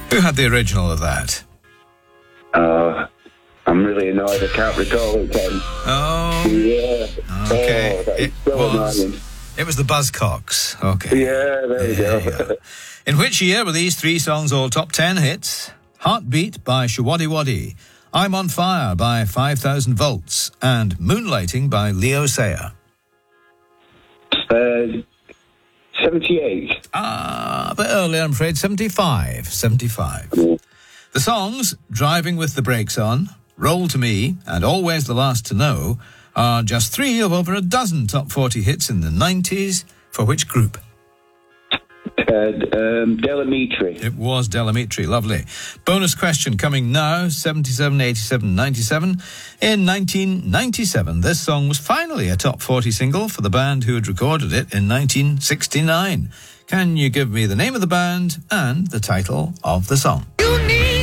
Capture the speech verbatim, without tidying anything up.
Who had the original of that? Uh, I'm really annoyed. I can't recall it, Ken. Oh. Yeah. Okay. Oh, that is it, so was, annoying. it was the Buzzcocks. Okay. Yeah, there we There go. you go. In which year were these three songs all top ten hits? Heartbeat by Shawaddy Waddy, I'm on Fire by five thousand Volts, and Moonlighting by Leo Sayer. Uh, seventy-eight. Ah, a bit earlier, I'm afraid. seventy-five. seventy-five. Yeah. The songs Driving with the Brakes On, Roll to Me, and Always the Last to Know are just three of over a dozen top forty hits in the nineties. For which group? Uh, um, Delamitri. It was Delamitri. Lovely. Bonus question coming now. seventy-seven, eighty-seven, ninety-seven. In nineteen ninety-seven, this song was finally a top forty single for the band who had recorded it in nineteen sixty-nine. Can you give me the name of the band and the title of the song?